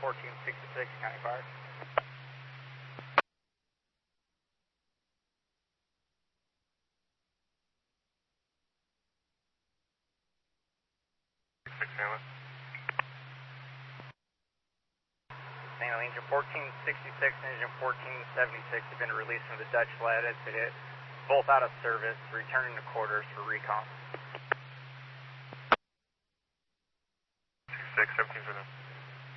1466, County Fire. Engine 1466 and engine 1476 have been released from the Dutch Led as it is both out of service, returning to quarters for recon. 66, 17 for them.